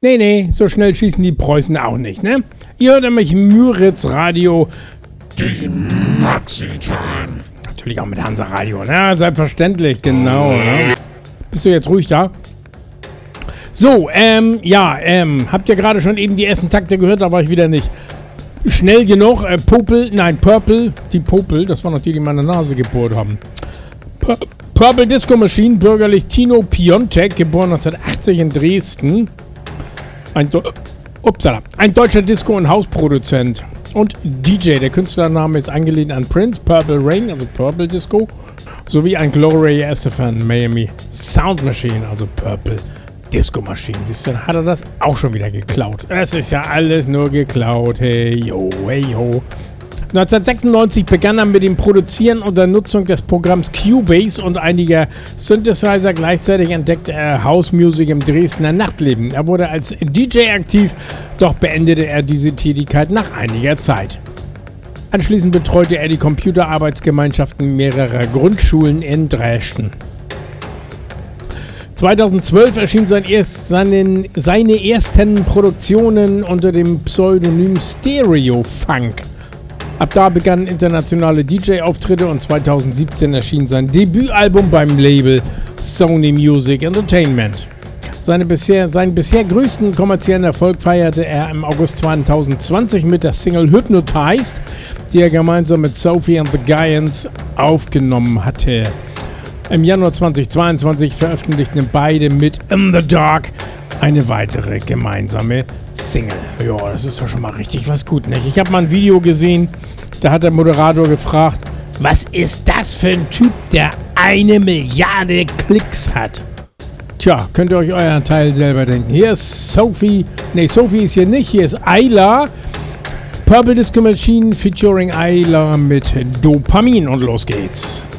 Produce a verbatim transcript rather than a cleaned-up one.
Nee, nee, so schnell schießen die Preußen auch nicht, ne? Ihr hört nämlich Müritz Radio. Die Maxi-Time. Natürlich auch mit Hansa Radio, ne? Selbstverständlich, genau, ne? Bist du jetzt ruhig da? So, ähm, ja, ähm, habt ihr gerade schon eben die ersten Takte gehört? Da war ich wieder nicht schnell genug. Äh, Popel, nein, Purple, die Popel, das waren noch die, die meine Nase gebohrt haben. Pur Purple Disco Machine, bürgerlich Tino Piontek, geboren neunzehnhundertachtzig in Dresden. Ein, Do Upsala. Ein deutscher Disco- und Hausproduzent und D J. Der Künstlername ist angelehnt an Prince, Purple Rain, also Purple Disco, sowie an Gloria Estefan, Miami Sound Machine, also Purple Disco Machine. Siehst du, dann hat er das auch schon wieder geklaut. Es ist ja alles nur geklaut. Hey, yo, hey, yo. neunzehnhundertsechsundneunzig begann er mit dem Produzieren und der Nutzung des Programms Cubase und einiger Synthesizer. Gleichzeitig entdeckte er House Music im Dresdner Nachtleben. Er wurde als D J aktiv, doch beendete er diese Tätigkeit nach einiger Zeit. Anschließend betreute er die Computerarbeitsgemeinschaften mehrerer Grundschulen in Dresden. zweitausendzwölf erschien sein erst, seinen, seine ersten Produktionen unter dem Pseudonym Stereo Funk. Ab da begannen internationale D J-Auftritte und zweitausendsiebzehn erschien sein Debütalbum beim Label Sony Music Entertainment. Seine bisher, seinen bisher größten kommerziellen Erfolg feierte er im August zweitausendzwanzig mit der Single Hypnotized, die er gemeinsam mit Sophie and the Giants aufgenommen hatte. Im Januar zweitausendzweiundzwanzig veröffentlichten beide mit In the Dark eine weitere gemeinsame Single. Ja, das ist doch schon mal richtig was gut, nicht? Ich habe mal ein Video gesehen, da hat der Moderator gefragt, was ist das für ein Typ, der eine Milliarde Klicks hat? Tja, könnt ihr euch euren Teil selber denken. Hier ist Sophie, nee, Sophie ist hier nicht, hier ist Ayla, Purple Disco Machine featuring Ayla mit Dopamin und los geht's.